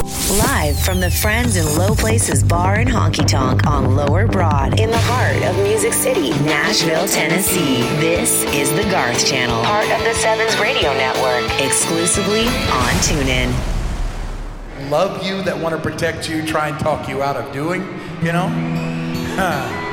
Live from the Friends in Low Places Bar and Honky Tonk on Lower Broad in the heart of Music City, Nashville, Tennessee. This is the Garth Channel, part of the Sevens Radio Network, exclusively on TuneIn. Love you that want to protect you, try and talk you out of doing, you know?